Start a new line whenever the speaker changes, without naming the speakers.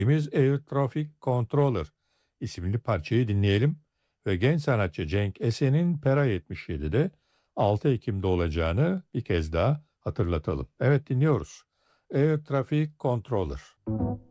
Air Traffic Controller isimli parçayı dinleyelim ve genç sanatçı Cenk Esen'in Pera 77'de 6 Ekim'de olacağını bir kez daha hatırlatalım. Evet, dinliyoruz. Air Traffic Controller.